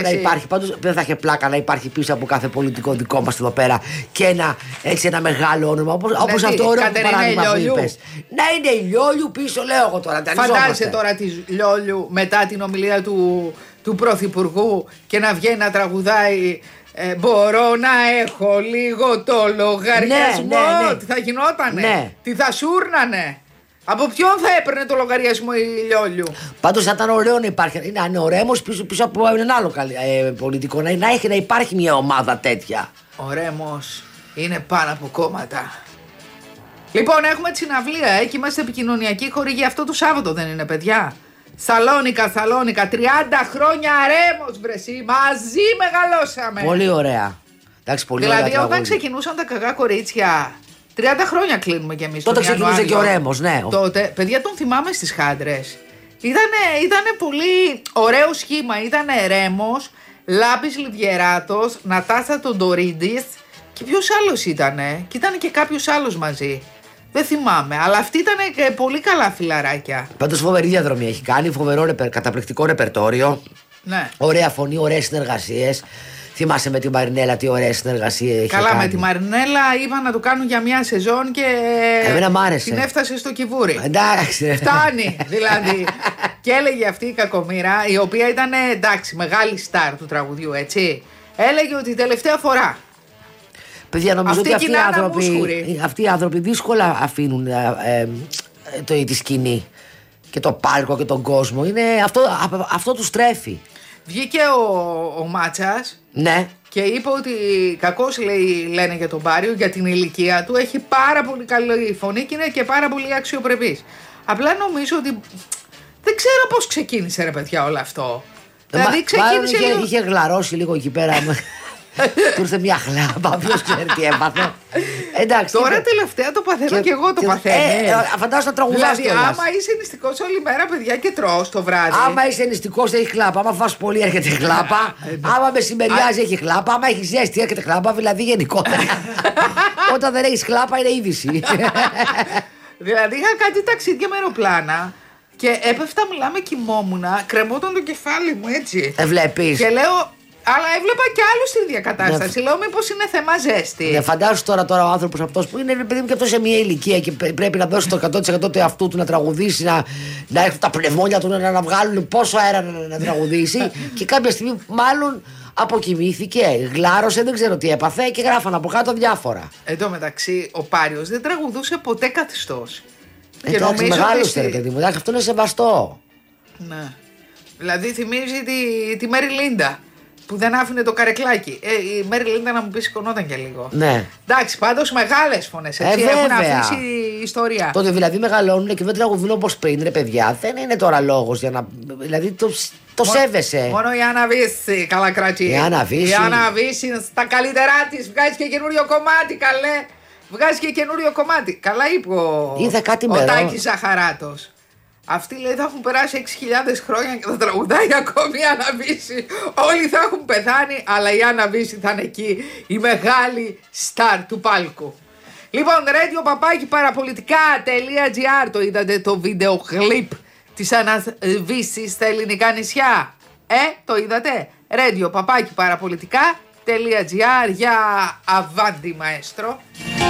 να υπάρχει, πάντως δεν θα είχε πλάκα να υπάρχει πίσω από κάθε πολιτικό δικό μας εδώ πέρα και ένα μεγάλο όνομα όπως αυτό ωραίο παράδειγμα που είπες. Να είναι η Λιόλιου πίσω, λέω εγώ τώρα. Φαντάζεσαι τώρα τη Λιόλιου μετά την ομιλία του Πρωθυπουργού και να βγαίνει να τραγουδάει. Μπορώ να έχω λίγο το λογαριασμό. Ναι. Τι θα γινότανε, ναι. Τι θα σούρνανε. Από ποιον θα έπαιρνε το λογαριασμό η Λιόλιου. Πάντως θα ήταν ωραίο να υπάρχει. Να είναι ο Ρέμος πίσω από έναν άλλο πολιτικό. Να υπάρχει μια ομάδα τέτοια. Ο Ρέμος είναι πάνω από κόμματα. Λοιπόν, έχουμε τη συναυλία και είμαστε επικοινωνιακοί χορηγοί. Αυτό το Σάββατο δεν είναι, παιδιά? Σαλόνικα, 30 χρόνια Ρέμος, βρεσί. Μαζί μεγαλώσαμε. Πολύ ωραία. Εντάξει, πολύ δηλαδή, ωραία όταν ξεκινούσαν τα κακά κορίτσια. 30 χρόνια κλείνουμε κι εμείς. Τότε ξεκινούσε και ο Ρέμος, ναι. Τότε, παιδιά, τον θυμάμαι στις Χάντρες. Ήτανε πολύ ωραίο σχήμα. Ήτανε Ρέμος, Λάμπης Λιβιεράτος, Νατάσα Τοντορίδης και ποιος άλλος ήτανε? Και ήταν και κάποιος άλλος μαζί. Δεν θυμάμαι, αλλά αυτοί ήταν πολύ καλά φιλαράκια. Πάντως φοβερή διαδρομή έχει κάνει, φοβερό καταπληκτικό ρεπερτόριο. Ναι. Ωραία φωνή, ωραίες συνεργασίες. Θυμάσαι με τη Μαρινέλα τι ωραία συνεργασία έχει. Καλά, κάνει. με τη Μαρινέλα είπαν να το κάνουν για μια σεζόν και. Εμένα μ' άρεσε. Την έφτασε στο κυβούρι. Εντάξει. Φτάνει, δηλαδή. Και έλεγε αυτή η κακομοίρα, η οποία ήταν εντάξει, μεγάλη στάρ του τραγουδιού, έτσι. Έλεγε ότι τελευταία φορά. Παιδιά, νομίζω ότι αυτοί οι άνθρωποι δύσκολα αφήνουν τη σκηνή και το πάρκο και τον κόσμο. Αυτό τους τρέφει. Βγήκε ο Μάτσας. Ναι. Και είπε ότι κακώς λένε για τον Πάριο, για την ηλικία του. Έχει πάρα πολύ καλή φωνή και είναι και πάρα πολύ αξιοπρεπής. Απλά νομίζω ότι δεν ξέρω πώς ξεκίνησε, ρε παιδιά, όλο αυτό. Δηλαδή ξεκίνησε λίγο. Είχε γλαρώσει λίγο εκεί πέρα. Του ήρθε μια χλάπα, ποιος ξέρει τι έπαθε. Εντάξει. Τώρα τελευταία το παθαίνω και εγώ το παθαίνω. Φαντάζομαι να τραγουδάς δηλαδή, άμα είσαι νηστικός όλη μέρα, παιδιά, και τρως το βράδυ. Άμα είσαι νηστικός έχει χλάπα. Άμα φας πολύ έρχεται χλάπα. Άμα μεσημεριάζει έχει χλάπα. Άμα έχει ζέστη έρχεται χλάπα. Δηλαδή γενικότερα. Όταν δεν έχεις χλάπα είναι είδηση. Δηλαδή είχα κάτι ταξίδια με αεροπλάνα. Και έπεφτα, μιλάμε, κοιμόμουνα, κρεμόταν το κεφάλι μου έτσι. Βλέπεις. Και λέω. Αλλά έβλεπα και άλλους στην ίδια κατάσταση. Λέω, μήπως είναι θέμα ζέστη. Ναι, φαντάσου τώρα ο άνθρωπος αυτός που είναι, παιδί μου, και αυτό σε μια ηλικία και πρέπει να δώσει το 100% του εαυτού του να τραγουδήσει, να έχουν τα πνευμόνια του να βγάλουν πόσο αέρα να τραγουδήσει. Και κάποια στιγμή μάλλον αποκοιμήθηκε, γλάρωσε, δεν ξέρω τι έπαθε και γράφαν από κάτω διάφορα. Εν τω μεταξύ, ο Πάριος δεν τραγουδούσε ποτέ καθιστός. Και νομίζω μεγάλος ότι. Παιδί μου, αυτό είναι σεβαστό. Ναι. Δηλαδή θυμίζει τη Μέρι Λίντα. Που δεν άφηνε το καρεκλάκι. Η Μέρι Λίντα, να μου πει, σηκωνόταν και λίγο. Ναι. Εντάξει, πάντως μεγάλες φωνές. Έτσι έχουν αφήσει ιστορία. Τότε δηλαδή μεγαλώνουν και δεν τραγουδούν όπως πριν, ρε παιδιά. Δεν είναι τώρα λόγος για να. Δηλαδή το σέβεσαι. Μόνο η Άννα Βύση, καλά κρατή. Η Άννα Βύση στα καλύτερά της βγάζει και καινούριο κομμάτι, καλέ. Βγάζει και καινούριο κομμάτι. Καλά είπε ο Τάκης Ζαχαράτος. Αυτοί, λέει, θα έχουν περάσει 6.000 χρόνια και θα τραγουδάει ακόμη η Άννα Βύση. Όλοι θα έχουν πεθάνει, αλλά η Άννα Βύση θα είναι εκεί, η μεγάλη στάρ του πάλκου. Λοιπόν, radio-parapolitica.gr, το είδατε το βίντεο κλιπ της Άννας Βύσης στα ελληνικά νησιά? Το είδατε? radio-parapolitica.gr για Αβάντι Μαέστρο.